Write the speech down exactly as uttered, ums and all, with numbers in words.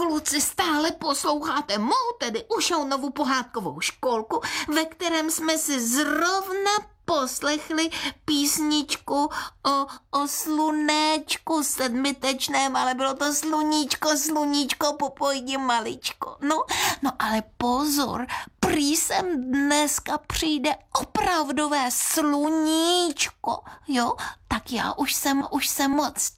kluci stále posloucháte mou, tedy Ušounovu pohádkovou školku, ve kterém jsme si zrovna poslechli písničku o, o slunéčku sedmitečném, ale bylo to sluníčko, sluníčko, popojdi maličko. No, no ale pozor, prý sem dneska přijde opravdové sluníčko, jo? Tak já už jsem, už se moc